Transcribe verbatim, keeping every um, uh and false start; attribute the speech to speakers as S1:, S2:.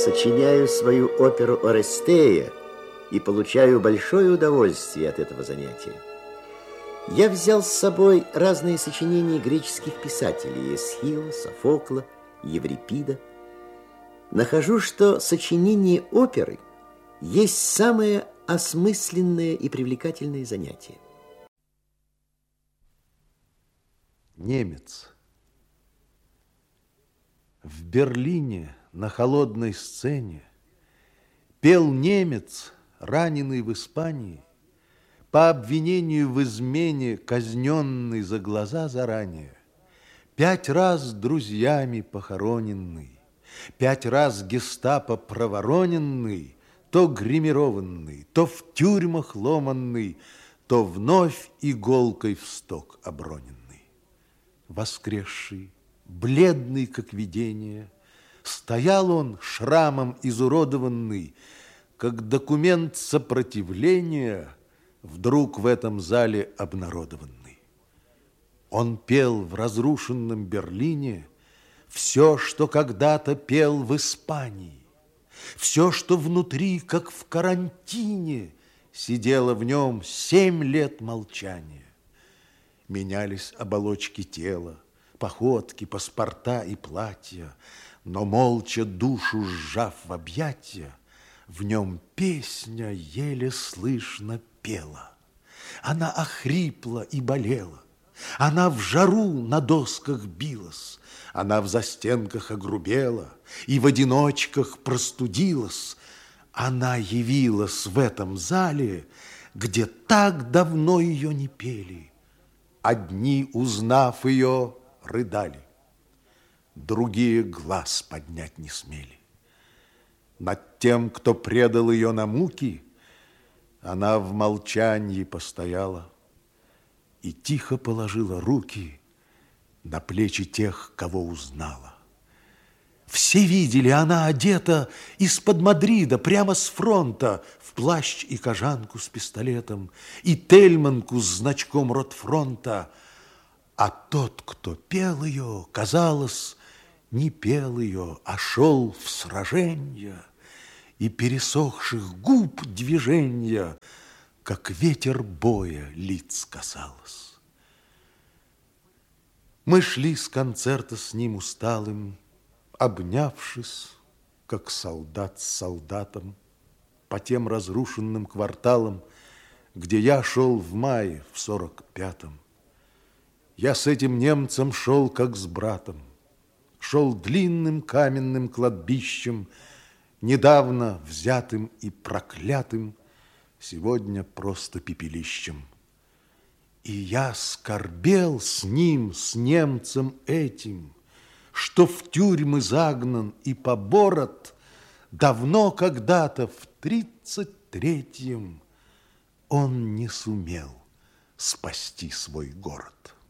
S1: сочиняю свою оперу «Орестея» и получаю большое удовольствие от этого занятия. Я взял с собой разные сочинения греческих писателей: Эсхила, Софокла, Еврипида. Нахожу, что сочинение оперы есть самое осмысленное и привлекательное занятие.
S2: Немец. В Берлине на холодной сцене пел немец, раненый в Испании, по обвинению в измене, казненный за глаза заранее, пять раз друзьями похороненный, пять раз гестапо провороненный, то гримированный, то в тюрьмах ломанный, то вновь иголкой в сток оброненный. Воскресший, бледный, как видение, стоял он шрамом изуродованный, как документ сопротивления, вдруг в этом зале обнародованный. Он пел в разрушенном Берлине все, что когда-то пел в Испании, все, что внутри, как в карантине, сидело в нем семь лет молчания. Менялись оболочки тела, походки, паспорта и платья, но молча душу сжав в объятия, в нем песня еле слышно пела. Она охрипла и болела, она в жару на досках билась, она в застенках огрубела и в одиночках простудилась. Она явилась в этом зале, где так давно ее не пели. Одни, узнав ее, рыдали, другие глаз поднять не смели. Над тем, кто предал ее на муки, она в молчании постояла и тихо положила руки на плечи тех, кого узнала. Все видели, она одета из-под Мадрида, прямо с фронта, в плащ и кожанку с пистолетом, и тельманку с значком ротфронта. А тот, кто пел ее, казалось, не пел ее, а шел в сраженье, и пересохших губ движенья, как ветер боя, лиц касалось. Мы шли с концерта с ним усталым, обнявшись, как солдат с солдатом, по тем разрушенным кварталам, где я шел в мае в сорок пятом. Я с этим немцем шел, как с братом, шел длинным каменным кладбищем, недавно взятым и проклятым, сегодня просто пепелищем. И я скорбел с ним, с немцем этим, что в тюрьмы загнан и поборот, давно когда-то в тридцать третьем он не сумел спасти свой город.